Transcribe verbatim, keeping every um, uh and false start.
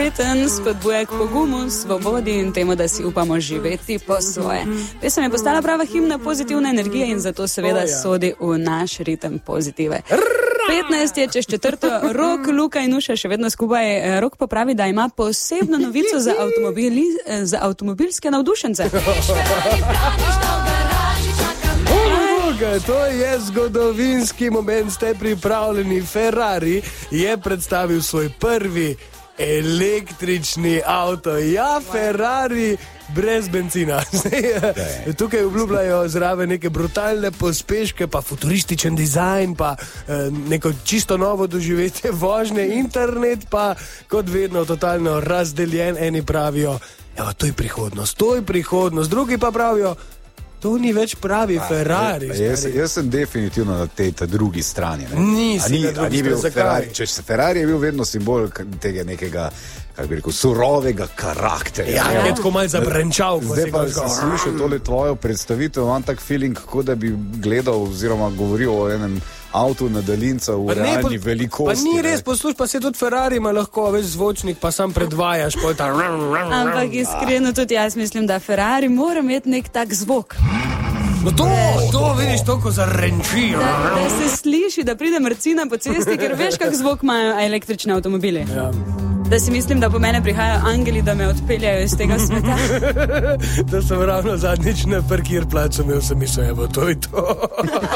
sreten, spodbuja k pogumu, svobodi in temu, da si upamo živeti po svoje. Pesem je postala prava himna pozitivne energije in zato seveda oh, ja. sodi v naš ritem pozitive. petnajst je čez četrto, Rok, Luka in Nuša še vedno skupaj. Rok pa pravi, da ima posebno novico za, avtomobili, za avtomobilske navdušence. To je zgodovinski moment, ste pripravljeni. Ferrari je predstavil svoj prvi električni avto. Ja, Ferrari brez benzina. Tukaj obljubljajo zraven neke brutalne pospeške, pa futurističen dizajn, pa eh, neko čisto novo doživetje vožnje, internet pa kot vedno totalno razdeljen. Eni pravijo, ja, to je prihodnost, to je prihodnost, drugi pa pravijo, to ni več pravi pa, Ferrari. Jaz, jaz sem definitivno na tej drugi strani. Nisi ni, na drugi strani, Ferrari. Če se Ferrari je bil vedno simbol tega nekega, kako bi rekel, surovega karakterja. Ja, je tako malo zabrenčal. Zdaj pa sem slišal tole tvojo predstavitev, imam tak feeling, kako da bi gledal oziroma govoril o enem avtu na daljinca v realni velikosti. Pa ni res, posluš, pa se tudi Ferrari ima lahko več zvočnik, pa sam predvajaš. Ta... Ampak iskreno tudi jaz mislim, da Ferrari mora imeti nek tak zvok. No to, to vidiš, to ko zarenči. Da, da se sliši, da pride mrcina po cesti, ker veš, kak zvok imajo električne avtomobili. Ja. Da si mislim, da po mene prihajajo angeli, da me odpeljajo iz tega sveta. Da sem ravno zadnjič na parkir plačal, imel sem mišel, evo, to je to.